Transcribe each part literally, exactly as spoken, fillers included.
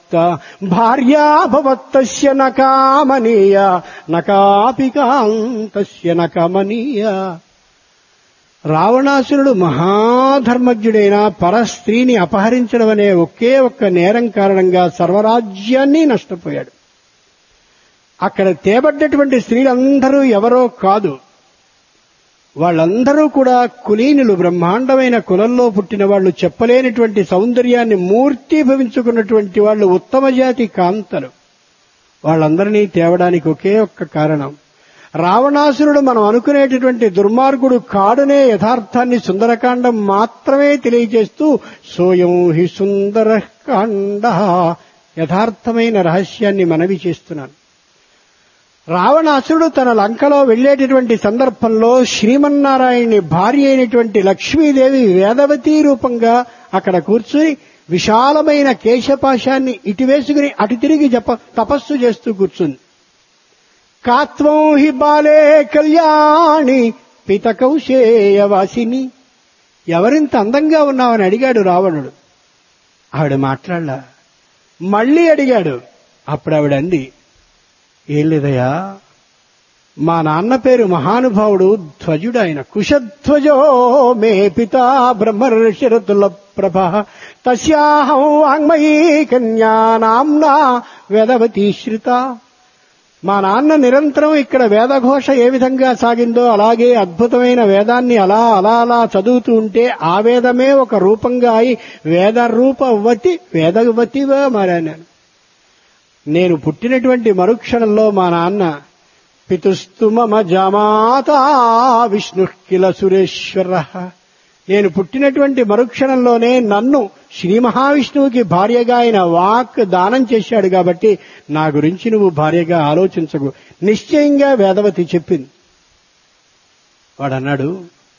భార్యా భవత్తస్య న కామనీయ నకాపి కాంతస్య న కమనీయ. రావణాసురుడు మహాధర్మజ్ఞుడైన పరస్త్రీని అపహరించడం అనే ఒకే ఒక్క నేరం కారణంగా సర్వరాజ్యాన్ని నష్టపోయాడు. అక్కడ తేబడ్డటువంటి స్త్రీలందరూ ఎవరో కాదు, వాళ్ళందరూ కూడా కులీనులు, బ్రహ్మాండమైన కులంలో పుట్టిన వాళ్ళు, చెప్పలేనటువంటి సౌందర్యాన్ని మూర్తీభవించుకున్నటువంటి వాళ్ళు, ఉత్తమ జాతి కాంతలు. వాళ్ళందరినీ తేవడానికి ఒకే ఒక్క కారణం. రావణాసురుడు మనం అనుకునేటటువంటి దుర్మార్గుడు కాడునే యథార్థాన్ని సుందరకాండం మాత్రమే తెలియజేస్తూ సోయం హి సుందరకాండ యథార్థమైన రహస్యాన్ని మనవి చేస్తున్నాను. రావణాసురుడు తన లంకలో వెళ్లేటటువంటి సందర్భంలో శ్రీమన్నారాయణుని భార్య అయినటువంటి లక్ష్మీదేవి వేదవతీ రూపంగా అక్కడ కూర్చుని విశాలమైన కేశపాశాన్ని ఇటు వేసుకుని అటు తిరిగి జప తపస్సు చేస్తూ కూర్చుంది. కాత్వం హి బాలే కళ్యాణి పితకౌశేయవాసిని. ఎవరింత అందంగా ఉన్నావని అడిగాడు రావణుడు. ఆవిడ మాట్లాడలా. మళ్లీ అడిగాడు. అప్పుడు ఆవిడ అంది, ఏం లేదయ్యా, మా నాన్న పేరు మహానుభావుడు ధ్వజుడు, ఆయన కుశధ్వజో మే పితా బ్రహ్మర్షిరతుల ప్రభ తస్యాహం వాంగ్మయీ కన్యా నామ్నా వేదవతీ శ్రిత. మా నాన్న నిరంతరం ఇక్కడ వేదఘోష ఏ విధంగా సాగిందో అలాగే అద్భుతమైన వేదాన్ని అలా అలా అలా చదువుతూ ఉంటే ఆ వేదమే ఒక రూపంగా అయి వేదరూపవతి వేదవతిగా మారాను. నేను పుట్టినటువంటి మరుక్షణంలో మా నాన్న పితుస్తు మమ జమాత విష్ణు కిల సురేశ్వర. నేను పుట్టినటువంటి మరుక్షణంలోనే నన్ను శ్రీ మహావిష్ణువుకి భార్యగా ఆయన వాక్ దానం చేశాడు. కాబట్టి నా గురించి నువ్వు భార్యగా ఆలోచించకు, నిశ్చయంగా వేదవతి చెప్పింది. వాడన్నాడు,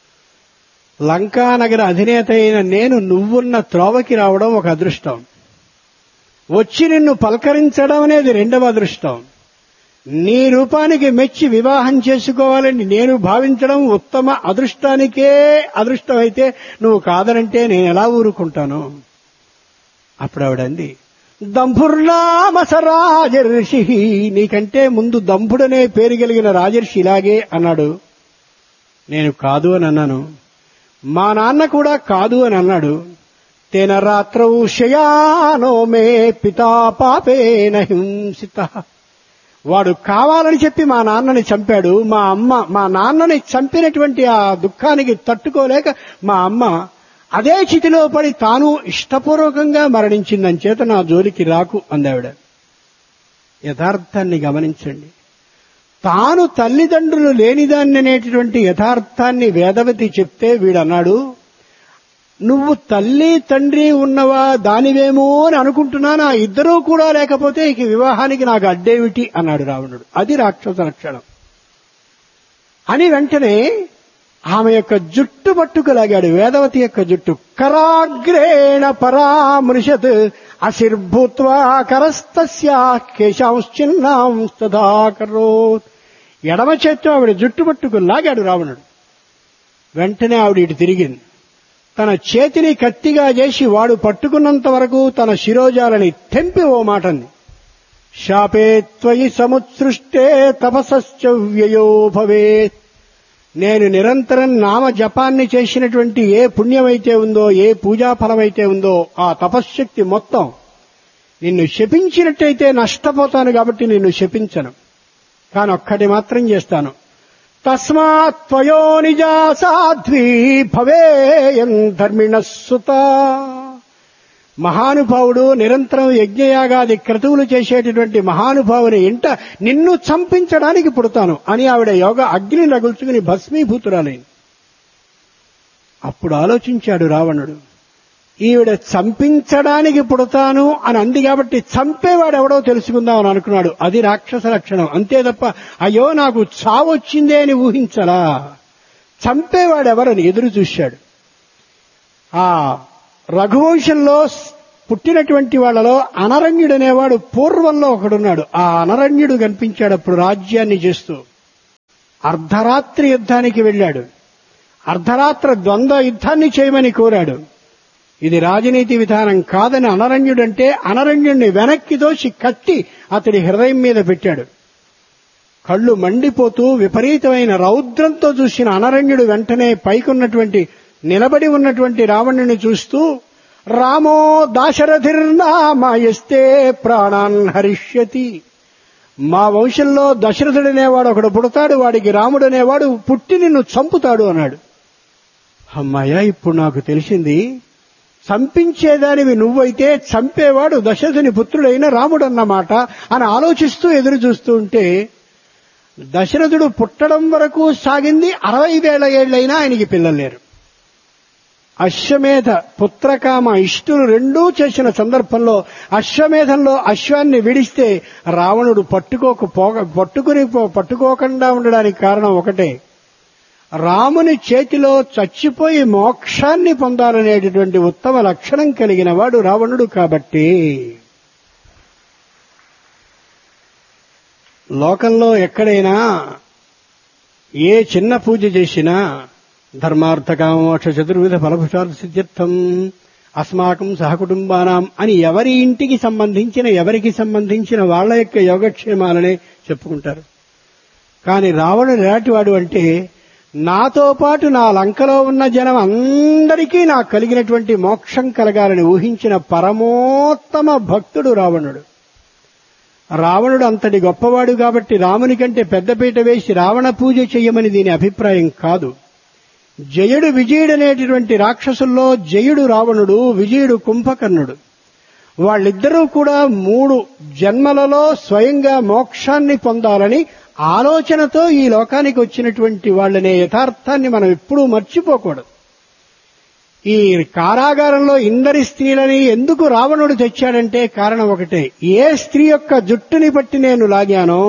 లంకానగర అధినేత అయిన నేను నువ్వున్న త్రోవకి రావడం ఒక అదృష్టం, వచ్చి నిన్ను పలకరించడం అనేది రెండవ అదృష్టం, నీ రూపానికి మెచ్చి వివాహం చేసుకోవాలని నేను భావించడం ఉత్తమ అదృష్టానికే అదృష్టం అయితే నువ్వు కాదనంటే నేను ఎలా ఊరుకుంటాను. అప్పుడు ఆవిడంది, దంభుర్నామస రాజర్షి, నీకంటే ముందు దంభుడనే పేరు కలిగిన రాజర్షి ఇలాగే అన్నాడు. నేను కాదు అని అన్నాను. మా నాన్న కూడా కాదు అని అన్నాడు. తేన రాత్రౌ శయానో మే పితా పాపేన హింసిత. వాడు కావాలని చెప్పి మా నాన్నని చంపాడు. మా అమ్మ మా నాన్నని చంపినటువంటి ఆ దుఃఖానికి తట్టుకోలేక మా అమ్మ అదే చితిలో పడి తాను ఇష్టపూర్వకంగా మరణించిందని చేత నా జోలికి రాకు అందావిడ. యథార్థాన్ని గమనించండి. తాను తల్లిదండ్రులు లేనిదాన్ని అనేటటువంటి యథార్థాన్ని వేదవతి చెప్తే వీడన్నాడు, నువ్వు తల్లి తండ్రి ఉన్నవా దానివేమో అని అనుకుంటున్నాను, ఆ ఇద్దరూ కూడా లేకపోతే ఇక వివాహానికి నాకు అడ్డేమిటి అన్నాడు రావణుడు. అది రాక్షస లక్షణం అని వెంటనే ఆమె యొక్క జుట్టు పట్టుకులాగాడు. వేదవతి యొక్క జుట్టు. కరాగ్రేణ పరామృషత్ అశిర్భూత్వా కరస్తస్యా కేశాంశ్చిన్నాంస్తదాకరోత్. ఎడమ చేత్తో ఆవిడ జుట్టు పట్టుకు లాగాడు రావణుడు. వెంటనే ఆవిడ ఇటు తిరిగింది. తన చేతిని కత్తిగా చేసి వాడు పట్టుకున్నంత వరకు తన శిరోజాలని తెంపి ఓ మాటంది, శాపే త్వయి సముత్సృష్టే తపసశ్చ వ్యయో భవేత్. నేను నిరంతరం నామ జపాన్ని చేసినటువంటి ఏ పుణ్యమైతే ఉందో, ఏ పూజాఫలమైతే ఉందో ఆ తపశ్శక్తి మొత్తం నిన్ను శపించినట్టయితే నష్టపోతాను. కాబట్టి నిన్ను శపించను, కానీ ఒక్కటి మాత్రం చేస్తాను. తస్మాత్ త్వయో నిజా సాధ్వీ భవేయం ధర్మిణః సుత. మహానుభావుడు నిరంతరం యజ్ఞయాగాది క్రతువులు చేసేటటువంటి మహానుభావుని ఇంట నిన్ను చంపించడానికి పుడతాను అని ఆవిడ యోగ అగ్ని రగుల్చుకుని భస్మీభూతురాలైంది. అప్పుడు ఆలోచించాడు రావణుడు, ఈవిడ చంపించడానికి పుడతాను అని అంది కాబట్టి చంపేవాడెవడో తెలుసుకుందామని అనుకున్నాడు. అది రాక్షస లక్షణం, అంతే తప్ప అయ్యో నాకు చావొచ్చిందే అని ఊహించలా. చంపేవాడెవరని ఎదురు చూశాడు. ఆ రఘువంశంలో పుట్టినటువంటి వాళ్లలో అనరణ్యుడనేవాడు పూర్వంలో ఒకడున్నాడు. ఆ అనరణ్యుడు కనిపించాడు అప్పుడు రాజ్యాన్ని చేస్తూ. అర్ధరాత్రి యుద్ధానికి వెళ్ళాడు. అర్ధరాత్రి ద్వంద్వ యుద్ధాన్ని చేయమని కోరాడు. ఇది రాజనీతి విధానం కాదని అనరణ్యుడంటే అనరణ్యుడిని వెనక్కి దోసి కట్టి అతడి హృదయం మీద పెట్టాడు. కళ్ళు మండిపోతూ విపరీతమైన రౌద్రంతో చూసిన అనరణ్యుడు వెంటనే పైకున్నటువంటి నిలబడి ఉన్నటువంటి రావణుని చూస్తూ, రామో దాశరథిర్నామయస్తే ప్రాణాన్ హరిష్యతి. మా వంశంలో దశరథుడనేవాడు ఒకడు పుడతాడు, వాడికి రాముడు అనేవాడు పుట్టి నిన్ను చంపుతాడు అన్నాడు. అమ్మాయ, ఇప్పుడు నాకు తెలిసింది, చంపించేదానివి నువ్వైతే చంపేవాడు దశరథుని పుత్రుడైన రాముడు అన్నమాట అని ఆలోచిస్తూ ఎదురు చూస్తూ ఉంటే, దశరథుడు పుట్టడం వరకు సాగింది అరవై వేల ఏళ్లైనా ఆయనకి పిల్లలు లేరు. అశ్వమేధ పుత్రకామ ఇష్టులు రెండూ చేసిన సందర్భంలో అశ్వమేధంలో అశ్వాన్ని విడిస్తే రావణుడు పట్టుకోకపో పట్టుకుని పట్టుకోకుండా ఉండడానికి కారణం ఒకటే, రాముని చేతిలో చచ్చిపోయి మోక్షాన్ని పొందాలనేటటువంటి ఉత్తమ లక్షణం కలిగిన వాడు రావణుడు. కాబట్టి లోకంలో ఎక్కడైనా ఏ చిన్న పూజ చేసినా ధర్మార్థ కామోక్ష చతుర్విధ ఫలభుషార్థ సిద్ధ్యర్థం అస్మాకం సహకుటుంబానాం అని ఎవరి ఇంటికి సంబంధించిన ఎవరికి సంబంధించిన వాళ్ల యొక్క యోగక్షేమాలనే చెప్పుకుంటారు. కానీ రావణుడు ఎలాంటివాడు అంటే, నాతో పాటు నా లంకలో ఉన్న జనం అందరికీ నాకు కలిగినటువంటి మోక్షం కలగాలని ఊహించిన పరమోత్తమ భక్తుడు రావణుడు. రావణుడు అంతటి గొప్పవాడు కాబట్టి రాముని కంటే పెద్దపీట వేసి రావణ పూజ చెయ్యమని దీని అభిప్రాయం కాదు. జయుడు విజయుడనేటటువంటి రాక్షసుల్లో జయుడు రావణుడు, విజయుడు కుంభకర్ణుడు. వాళ్ళిద్దరూ కూడా మూడు జన్మలలో స్వయంగా మోక్షాన్ని పొందాలని ఆలోచనతో ఈ లోకానికి వచ్చినటువంటి వాళ్ళనే యథార్థాన్ని మనం ఎప్పుడూ మర్చిపోకూడదు. ఈ కారాగారంలో ఇందరి స్త్రీలని ఎందుకు రావణుడు తెచ్చాడంటే కారణం ఒకటే, ఏ స్త్రీ యొక్క జుట్టుని పట్టి నేను లాగానో,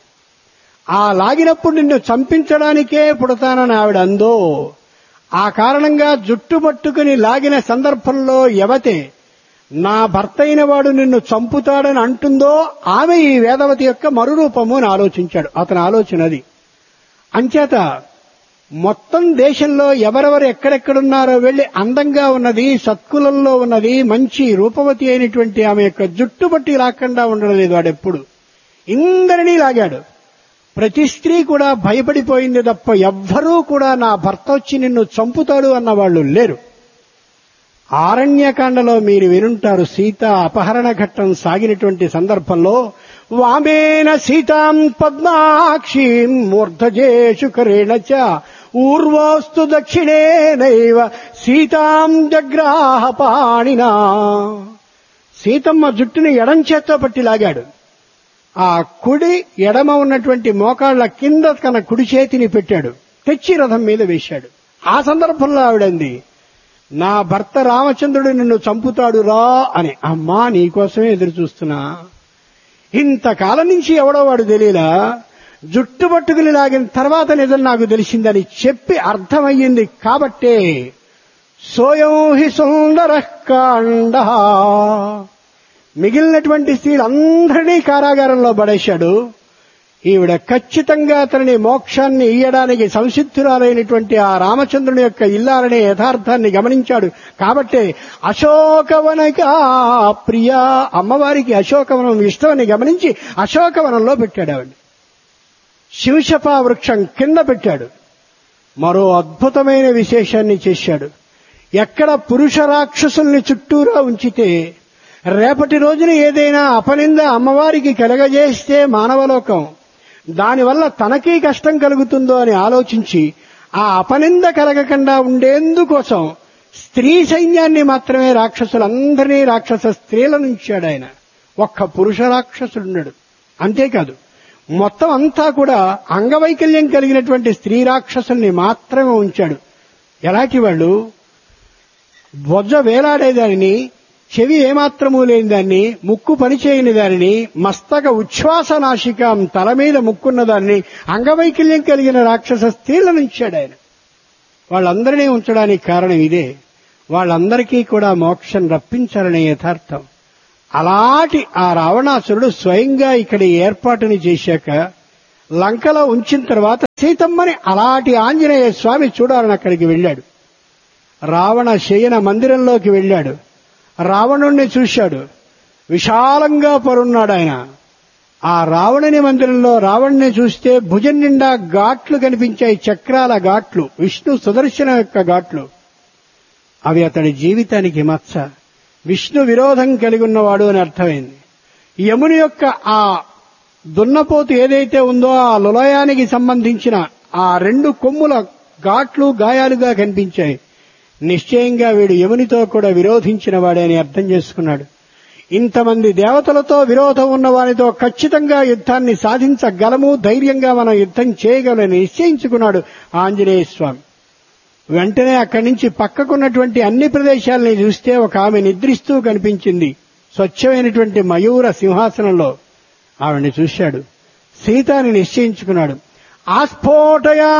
ఆ లాగినప్పుడు నిన్ను చంపించడానికే పుడతానని ఆవిడ అందో, ఆ కారణంగా జుట్టు పట్టుకుని లాగిన సందర్భంలో యవతే నా భర్త అయిన వాడు నిన్ను చంపుతాడని అంటుందో ఆమె ఈ వేదవతి యొక్క మరురూపము అని ఆలోచించాడు. అతని ఆలోచన అది. అంచేత మొత్తం దేశంలో ఎవరెవరు ఎక్కడెక్కడున్నారో వెళ్లి అందంగా ఉన్నది, సత్కులంలో ఉన్నది, మంచి రూపవతి అయినటువంటి ఆమె యొక్క జుట్టు పట్టి లాక్కుండా ఉండడం లేదు వాడెప్పుడు. ఇందరినీ లాగాడు. ప్రతి స్త్రీ కూడా భయపడిపోయింది తప్ప ఎవ్వరూ కూడా నా భర్త వచ్చి నిన్ను చంపుతాడు అన్నవాళ్లు లేరు. ఆరణ్యకాండలో మీరు వినుంటారు, సీత అపహరణ ఘట్టం సాగినటువంటి సందర్భంలో వామేన సీతాం పద్మాక్షీం మూర్ధజేషు కరేణ చ ఊర్వోస్తు దక్షిణేనైవ సీతాం జగ్రాహ పాణినా. సీతమ్మ జుట్టుని ఎడం చేత్తో పట్టి లాగాడు. ఆ కుడి ఎడమ ఉన్నటువంటి మోకాళ్ల కింద తన కుడి చేతిని పెట్టాడు, తెచ్చి రథం మీద వేశాడు. ఆ సందర్భంలో ఆవిడంది, నా భర్త రామచంద్రుడు నిన్ను చంపుతాడు రా అని. అమ్మా, నీకోసమే ఎదురు చూస్తున్నా. ఇంతకాలం నుంచి ఎవడో వాడు తెలియలా, జుట్టు పట్టుకుని లాగిన తర్వాత నిజం నాకు తెలిసిందని చెప్పి అర్థమయ్యింది కాబట్టే సోయం హి సుందర కాండ. మిగిలినటువంటి స్త్రీలందరినీ కారాగారంలో పడేశాడు. ఈవిడ ఖచ్చితంగా అతనిని మోక్షాన్ని ఇయ్యడానికి సంసిద్ధురాలైనటువంటి ఆ రామచంద్రుని యొక్క ఇల్లాలనే యథార్థాన్ని గమనించాడు. కాబట్టే అశోకవనగా ప్రియ, అమ్మవారికి అశోకవనం ఇష్టమని గమనించి అశోకవనంలో పెట్టాడు ఆవిడ. శివశపా వృక్షం కింద పెట్టాడు. మరో అద్భుతమైన విశేషాన్ని చేశాడు. ఎక్కడ పురుష రాక్షసుల్ని చుట్టూరా ఉంచితే రేపటి రోజున ఏదైనా అపనింద అమ్మవారికి కలగజేస్తే మానవలోకం దానివల్ల తనకీ కష్టం కలుగుతుందో అని ఆలోచించి ఆ అపనింద కలగకుండా ఉండేందుకోసం స్త్రీ సైన్యాన్ని మాత్రమే రాక్షసులందరినీ రాక్షస స్త్రీలను ఉంచాడు ఆయన. ఒక్క పురుష రాక్షసుడున్నాడు. అంతేకాదు, మొత్తం అంతా కూడా అంగవైకల్యం కలిగినటువంటి స్త్రీ రాక్షసుల్ని మాత్రమే ఉంచాడు. ఎలాంటి వాళ్ళు? బొజ్జ వేలాడేదానిని, చెవి ఏమాత్రమూ లేని దాన్ని, ముక్కు పనిచేయని దానిని, మస్తక ఉచ్ఛ్వాస నాశికం తల మీద ముక్కున్న దాన్ని, అంగవైకల్యం కలిగిన రాక్షస స్త్రీలను ఉంచాడు ఆయన. వాళ్ళందరినీ ఉంచడానికి కారణం ఇదే, వాళ్ళందరికీ కూడా మోక్షం రప్పించాలనే యథార్థం. అలాంటి ఆ రావణాసురుడు స్వయంగా ఇక్కడ ఏర్పాటుని చేశాక లంకలో ఉంచిన తర్వాత సీతమ్మని అలాంటి ఆంజనేయ స్వామి చూడాలని అక్కడికి వెళ్ళాడు. రావణ శయన మందిరంలోకి వెళ్ళాడు. రావణుణ్ణి చూశాడు. విశాలంగా పరున్నాడు ఆయన. ఆ రావణుని మందిరంలో రావణ్ణి చూస్తే భుజం నిండా ఘాట్లు కనిపించాయి, చక్రాల ఘాట్లు, విష్ణు సుదర్శన యొక్క ఘాట్లు. అవి అతడి జీవితానికి మచ్చ. విష్ణు విరోధం కలిగి ఉన్నవాడు అని అర్థమైంది. యముని యొక్క ఆ దున్నపోతు ఏదైతే ఉందో ఆ లులయానికి సంబంధించిన ఆ రెండు కొమ్ముల ఘాట్లు గాయాలుగా కనిపించాయి. నిశ్చయంగా వీడు యమునితో కూడా విరోధించిన వాడే అని అర్థం చేసుకున్నాడు. ఇంతమంది దేవతలతో విరోధం ఉన్న వారితో ఖచ్చితంగా యుద్ధాన్ని సాధించగలము, ధైర్యంగా మనం యుద్ధం చేయగలని నిశ్చయించుకున్నాడు ఆంజనేయ స్వామి. వెంటనే అక్కడి నుంచి పక్కకున్నటువంటి అన్ని ప్రదేశాలని చూస్తే ఒక ఆమె నిద్రిస్తూ కనిపించింది. స్వచ్ఛమైనటువంటి మయూర సింహాసనంలో ఆవిడ్ని చూశాడు. సీతాని నిశ్చయించుకున్నాడు. ఆస్ఫోటయా